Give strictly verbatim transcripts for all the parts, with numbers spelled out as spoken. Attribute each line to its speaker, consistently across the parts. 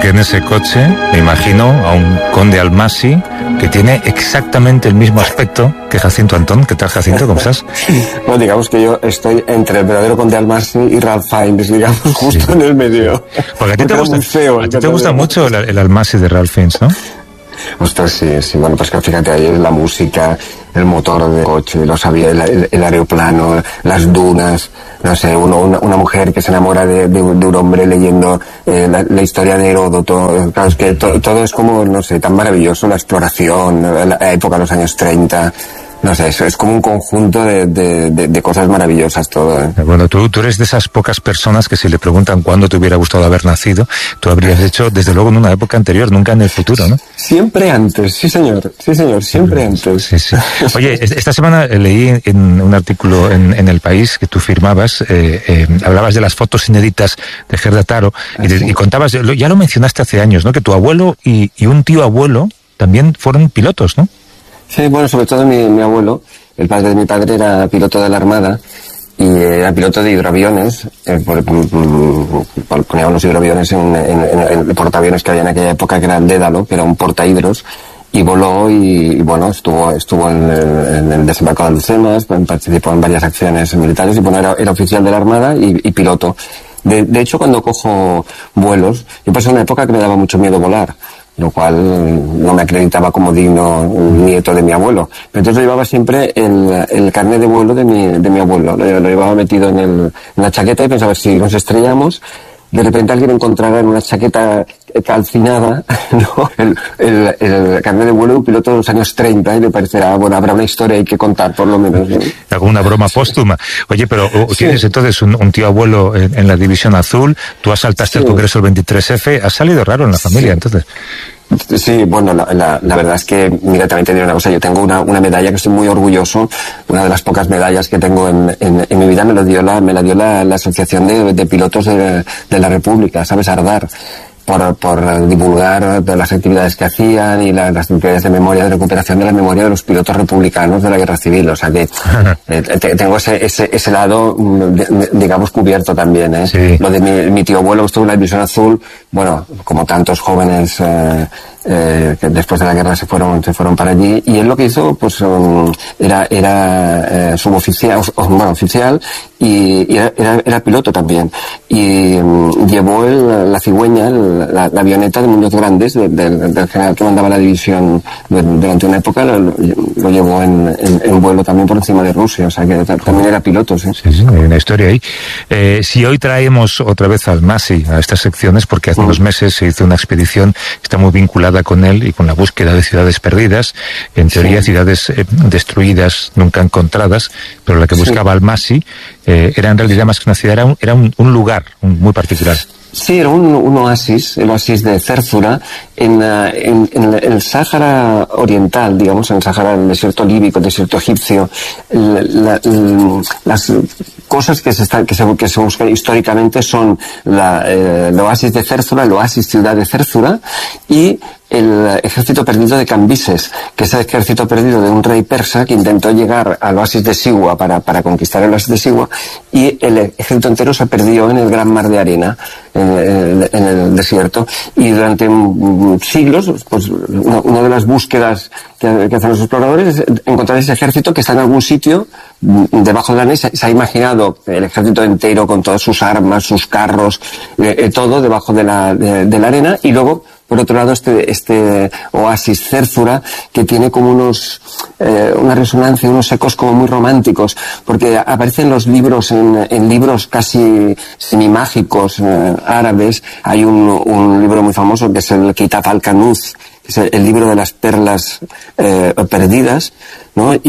Speaker 1: porque en ese coche me imagino a un conde Almasi que tiene exactamente el mismo aspecto que Jacinto Antón. ¿Qué tal, Jacinto? ¿Cómo estás?
Speaker 2: Bueno, digamos que yo estoy entre el verdadero conde Almasi y Ralph Fiennes, digamos, justo sí, en el medio.
Speaker 1: Sí. Porque a ti te gusta, feo, a ti te gusta mucho el, el Almasi de Ralph Fiennes, ¿no?
Speaker 2: Ostras, sí, sí, bueno, pues que fíjate ahí la música, el motor del coche, los aviones, el, el aeroplano, las dunas, no sé, uno, una, una mujer que se enamora de, de, de un hombre leyendo eh, la, la historia de Heródoto. Claro, es que to, todo es como, no sé, tan maravilloso, la exploración, la época de los años treinta. No sé, eso es como un conjunto de, de, de, de cosas maravillosas todo, ¿eh?
Speaker 1: Bueno, tú, tú eres de esas pocas personas que si le preguntan cuándo te hubiera gustado haber nacido, tú habrías hecho, desde luego, en una época anterior, nunca en el futuro, ¿no?
Speaker 2: Siempre antes, sí señor, sí señor, siempre antes.
Speaker 1: Sí, sí. Oye, esta semana leí en un artículo en, en El País que tú firmabas, eh, eh, hablabas de las fotos inéditas de Gerda Taro y, de, y contabas, ya lo mencionaste hace años, ¿no? Que tu abuelo y, y un tío abuelo también fueron pilotos, ¿no?
Speaker 2: Sí, bueno, sobre todo mi, mi abuelo, el padre de mi padre era piloto de la Armada y era piloto de hidroaviones, eh, por, por, por, poníamos los hidroaviones en, en, en, en el portaaviones que había en aquella época, que era el Dédalo, que era un portahidros, y voló y, y bueno, estuvo estuvo en el, en el desembarco de Alhucemas, participó en varias acciones militares y bueno, era, era oficial de la Armada y, y piloto. De, de hecho, cuando cojo vuelos, yo pasé una época que me daba mucho miedo volar, lo cual no me acreditaba como digno nieto de mi abuelo. Pero entonces yo llevaba siempre el, el carnet de vuelo de mi, de mi abuelo. Lo, lo llevaba metido en, el, en la chaqueta y pensaba, si nos estrellamos, de repente alguien encontrara en una chaqueta calcinada, ¿no? el, el, el carnet de vuelo de un piloto de los años treinta y me parecerá, bueno, habrá una historia hay que contar por lo menos, ¿no?
Speaker 1: Alguna broma póstuma. Oye, pero sí. Tienes entonces un, un tío abuelo en, en la División Azul, tú asaltaste sí. el Congreso del veintitrés F, has salido raro en la familia, sí. entonces.
Speaker 2: Sí, bueno, la, la, la verdad es que, mira, también te diré una cosa, yo tengo una, una medalla que estoy muy orgulloso, una de las pocas medallas que tengo en, en, en mi vida me lo dio la, me la dio la, la Asociación de, de Pilotos de, de la República, ¿sabes? Ardar. Por, por divulgar de las actividades que hacían y la, las actividades de memoria, de recuperación de la memoria de los pilotos republicanos de la Guerra Civil. O sea que eh, te, tengo ese, ese, ese lado, digamos, cubierto también, ¿eh? Sí. Lo de mi, mi tío abuelo estuvo en la División Azul, bueno, como tantos jóvenes eh, eh, que después de la guerra se fueron, se fueron para allí, y él lo que hizo, pues, um, era, era eh, suboficial, o, bueno, oficial, y, y era, era, era piloto también. Y um, llevó el, la cigüeña, el, La, la avioneta de Muñoz Grandes, de, de, del general que mandaba la división de, durante una época, lo, lo llevó en, en, en vuelo también por encima de Rusia, o sea que también era piloto, ¿sí?
Speaker 1: Sí, sí, hay una historia ahí. Eh, si hoy traemos otra vez al Masi a estas secciones, porque hace mm. unos meses se hizo una expedición que está muy vinculada con él y con la búsqueda de ciudades perdidas, en teoría sí. ciudades eh, destruidas, nunca encontradas, pero la que buscaba sí. al Masi eh, era en realidad más que una ciudad, era un, era un, un lugar un, muy particular.
Speaker 2: Sí, era un, un oasis, el oasis de Cérzura, en, en, en el Sáhara Oriental, digamos, en el Sáhara, el desierto líbico, el desierto egipcio. La, la, las cosas que se, está, que se, que se buscan históricamente son la, eh, el oasis de Cérzura, el oasis ciudad de Cérzura, y el ejército perdido de Cambises, que es el ejército perdido de un rey persa que intentó llegar al oasis de Sigua para, para conquistar el oasis de Sigua, y el ejército entero se perdió en el gran mar de arena, en el, en el desierto, y durante siglos, pues una, una de las búsquedas que, que hacen los exploradores es encontrar ese ejército que está en algún sitio debajo de la arena. Se, se ha imaginado el ejército entero con todas sus armas, sus carros, eh, eh, todo debajo de la, de, de la arena, y luego por otro lado, este, este oasis Cérzura, que tiene como unos, eh, una resonancia, unos ecos como muy románticos, porque aparecen los libros, en, en libros casi semimágicos eh, árabes. Hay un, un libro muy famoso que es el Kitab al-Kanuz, que es el, el libro de las perlas eh, perdidas, ¿no? Y,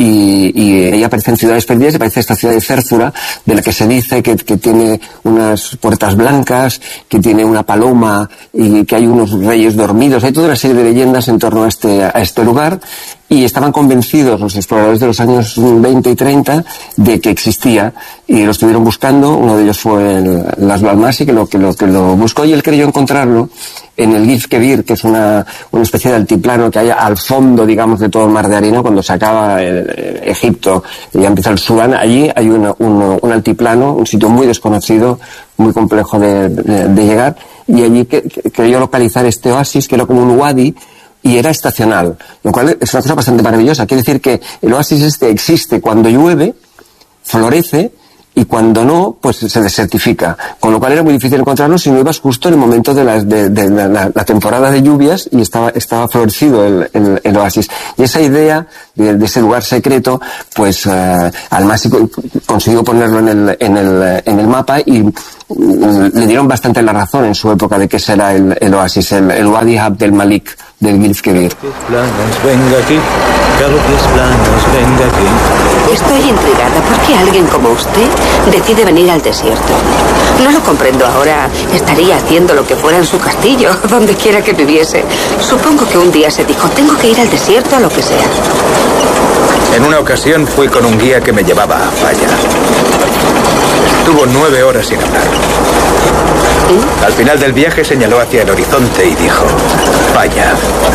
Speaker 2: y ahí aparecen ciudades perdidas y aparece esta ciudad de Cérzura, de la que se dice que, que tiene unas puertas blancas, que tiene una paloma y que hay unos reyes dormidos. Hay toda una serie de leyendas en torno a este, a este lugar, y estaban convencidos los exploradores de los años veinte y treinta de que existía, y lo estuvieron buscando. Uno de ellos fue el, Laszlo Almasi, que lo, que, lo, que lo buscó, y él creyó encontrarlo en el Gilf Kebir, que es una, una especie de altiplano que hay al fondo, digamos, de todo el mar de arena. Cuando se acaba el, el Egipto y ya empieza el Sudán, allí hay una, un, un altiplano, un sitio muy desconocido, muy complejo de, de, de llegar, y allí que, que, creyó localizar este oasis, que era como un wadi, y era estacional, lo cual es una cosa bastante maravillosa. Quiere decir que el oasis este existe cuando llueve, florece, y cuando no, pues se desertifica. Con lo cual era muy difícil encontrarlo si no ibas justo en el momento de, las, de, de la, la, la temporada de lluvias y estaba, estaba florecido el, el, el oasis. Y esa idea de, de ese lugar secreto, pues uh, Almasi consiguió ponerlo en el, en el, en el mapa, y uh, le dieron bastante la razón en su época de que ese era el, el oasis, el, el Wadi Abd el Malik del Gilf Kebir.
Speaker 3: Venga aquí, claro que es planos, venga aquí.
Speaker 4: Estoy intrigada. ¿Por qué alguien como usted decide venir al desierto? No lo comprendo ahora. Estaría haciendo lo que fuera en su castillo, donde quiera que viviese. Supongo que un día se dijo, tengo que ir al desierto a lo que sea.
Speaker 5: En una ocasión fui con un guía que me llevaba a Falla. Estuvo nueve horas sin hablar. ¿Mm? Al final del viaje señaló hacia el horizonte y dijo, Falla.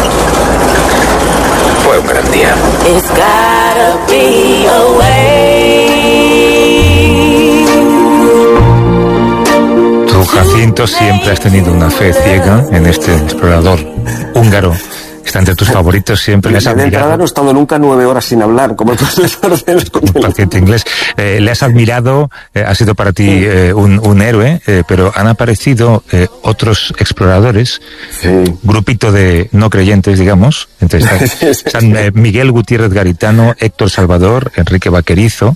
Speaker 5: Fue un gran día.
Speaker 6: It's gotta be a way.
Speaker 1: Tú, Jacinto, siempre has tenido una fe ciega en este explorador húngaro. Está entre tus favoritos, siempre le has admirado.
Speaker 2: De entrada no he estado nunca nueve horas sin hablar, como tú
Speaker 1: un paciente inglés. Eh, le has admirado, eh, ha sido para ti eh, un, un héroe, eh, pero han aparecido eh, otros exploradores, sí. Grupito de no creyentes, digamos, entre están eh, Miguel Gutiérrez Garitano, Héctor Salvador, Enrique Vaquerizo.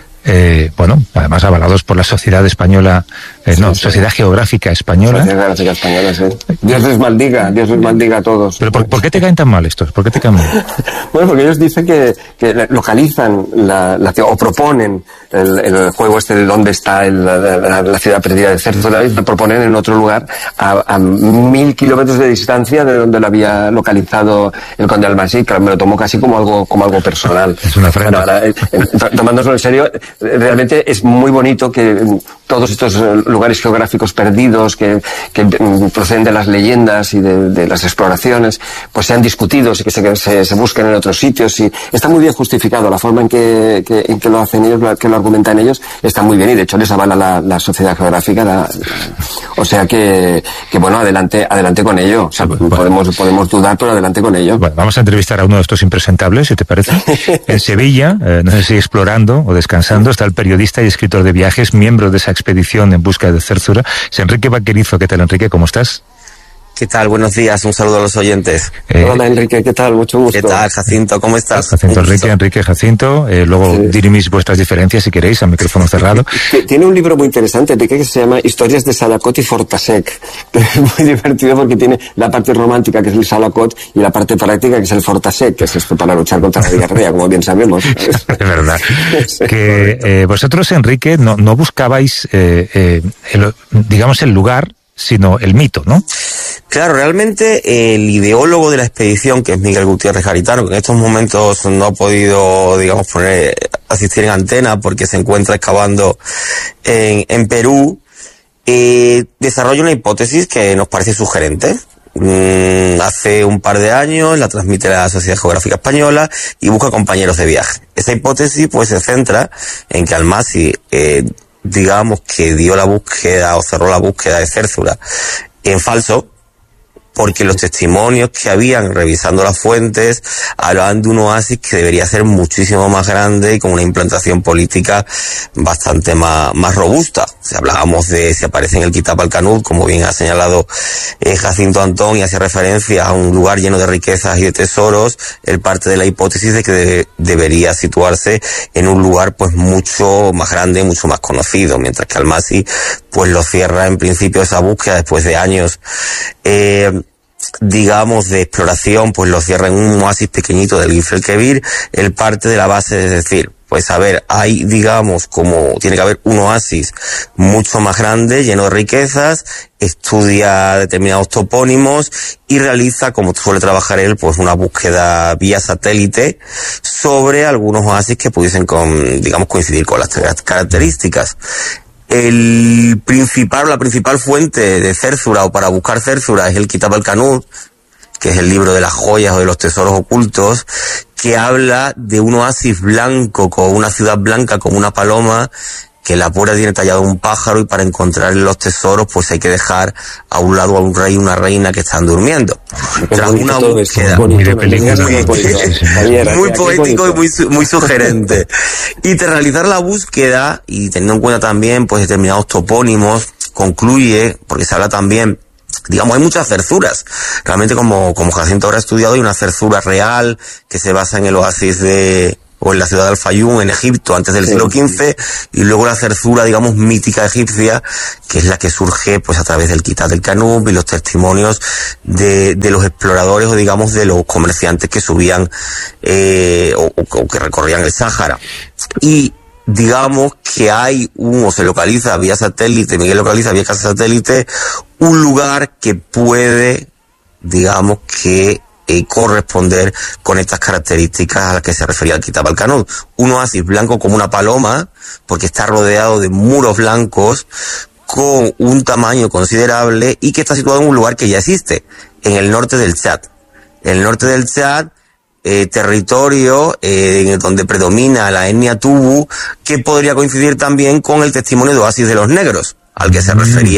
Speaker 1: Eh, bueno, además avalados por la Sociedad Española, eh, no, sí, sí. Sociedad Geográfica Española.
Speaker 2: Sociedad Geográfica Española, sí. Dios les maldiga, Dios les maldiga a todos.
Speaker 1: ¿Pero por, por qué te caen tan mal estos? ¿Por qué te caen mal?
Speaker 2: Bueno, porque ellos dicen que, que localizan la, la, o proponen el, el juego este de dónde está el, la, la ciudad perdida de Cérvola, y lo proponen en otro lugar a, a mil kilómetros de distancia de donde lo había localizado el conde Almasi. Claro, me lo tomo casi como algo, como algo personal.
Speaker 1: Es una ofrenda.
Speaker 2: Bueno, ahora, eh, tomándoslo en serio, realmente es muy bonito que todos estos lugares geográficos perdidos que, que proceden de las leyendas y de, de las exploraciones, pues sean discutidos y que se, se, se busquen en otros sitios, y está muy bien justificado la forma en que, que, en que lo hacen ellos, que lo argumentan ellos, está muy bien, y de hecho les avala la, la Sociedad Geográfica, la, la, o sea que, que bueno, adelante, adelante con ello. O sea, bueno, podemos, podemos dudar, pero adelante con ello.
Speaker 1: Bueno, vamos a entrevistar a uno de estos impresentables, si te parece. En Sevilla, eh, no sé si explorando o descansando, está el periodista y escritor de viajes, miembro de esa expedición en busca de Cérvola, es Enrique Vaquerizo. ¿Qué tal, Enrique? ¿Cómo estás?
Speaker 7: ¿Qué tal? Buenos días, un saludo a los oyentes.
Speaker 2: Eh, Hola, Enrique, ¿qué tal? Mucho gusto.
Speaker 7: ¿Qué tal, Jacinto? ¿Cómo estás?
Speaker 1: Jacinto, Enrique, Enrique, Jacinto. Eh, luego sí. Dirimís vuestras diferencias si queréis, a micrófono cerrado.
Speaker 2: Tiene un libro muy interesante, Enrique, que se llama Historias de Salacot y Fortasec, que es muy divertido porque tiene la parte romántica, que es el Salacot, y la parte práctica, que es el Fortasec, que es esto para luchar contra la diarrea, como bien sabemos.
Speaker 1: Es verdad. Sí, que eh, vosotros, Enrique, no, no buscabais, eh, eh, el, digamos, el lugar, sino el mito, ¿no?
Speaker 7: Claro, realmente el ideólogo de la expedición, que es Miguel Gutiérrez Garitano, que en estos momentos no ha podido, digamos, poner, asistir en antena porque se encuentra excavando en, en Perú, eh, desarrolla una hipótesis que nos parece sugerente. Mm, hace un par de años la transmite la Sociedad Geográfica Española y busca compañeros de viaje. Esa hipótesis pues se centra en que Almasi, eh, digamos que dio la búsqueda o cerró la búsqueda de Cérvola en falso, porque los testimonios que habían revisando las fuentes hablaban de un oasis que debería ser muchísimo más grande y con una implantación política bastante más, más robusta. Si hablábamos de si aparece en el Kitab al-Kanud, como bien ha señalado eh, Jacinto Antón, y hace referencia a un lugar lleno de riquezas y de tesoros, él parte de la hipótesis de que de, debería situarse en un lugar pues mucho más grande, mucho más conocido, mientras que Almasi pues lo cierra en principio esa búsqueda después de años. Eh, digamos, de exploración, pues lo cierra en un oasis pequeñito del Gifr el-Kebir. Él parte de la base de decir, pues a ver, hay, digamos, como tiene que haber un oasis mucho más grande, lleno de riquezas, estudia determinados topónimos y realiza, como suele trabajar él, pues una búsqueda vía satélite sobre algunos oasis que pudiesen, con, digamos, coincidir con las características. El principal, la principal fuente de Cérsura o para buscar Cérsura es el Kitab al-Kanud, que es el libro de las joyas o de los tesoros ocultos, que habla de un oasis blanco, con una ciudad blanca como una paloma, que en la puerta tiene tallado un pájaro, y para encontrar los tesoros pues hay que dejar a un lado a un rey y una reina que están durmiendo. Tras una búsqueda muy, muy poético y muy, muy sugerente. Y tras realizar la búsqueda y teniendo en cuenta también pues determinados topónimos, concluye, porque se habla también, digamos, hay muchas cerzuras. Realmente, como, como Jacinto habrá estudiado, hay una cerzura real que se basa en el oasis de, o en la ciudad de Al-Fayum, en Egipto, antes del siglo quince, y luego la cerzura, digamos, mítica egipcia, que es la que surge, pues, a través del Kitab al-Kanud y los testimonios de, de los exploradores, o digamos, de los comerciantes que subían, eh, o, o que recorrían el Sáhara. Y, digamos que hay un, o se localiza vía satélite, Miguel localiza vía satélite, un lugar que puede, digamos que, eh, corresponder con estas características a las que se refería el Kitab al-Kanud. Un oasis blanco como una paloma, porque está rodeado de muros blancos, con un tamaño considerable, y que está situado en un lugar que ya existe, en el norte del Chad. En el norte del Chad, Eh, territorio eh, donde predomina la etnia Tubu, que podría coincidir también con el testimonio de Oasis de los Negros, al que se refería